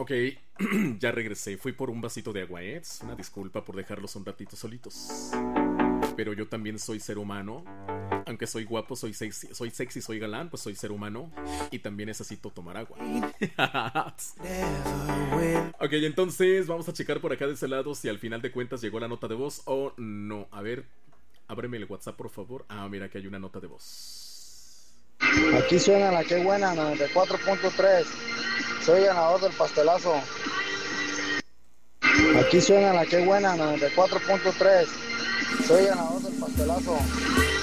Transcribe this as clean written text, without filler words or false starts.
Ok, ya regresé. Fui por un vasito de agua, ¿eh? Es una disculpa por dejarlos un ratito solitos. Pero yo también soy ser humano. Aunque soy guapo, soy sexy, soy galán, pues soy ser humano. Y también necesito tomar agua. Ok, entonces vamos a checar por acá de ese lado si al final de cuentas llegó la nota de voz o no. A ver, ábreme el WhatsApp, por favor. Ah, mira, que hay una nota de voz. Aquí suena la que buena, 94.3. Soy ganador del pastelazo. Aquí suena la que buena, 94.3. Soy ganador del pastelazo.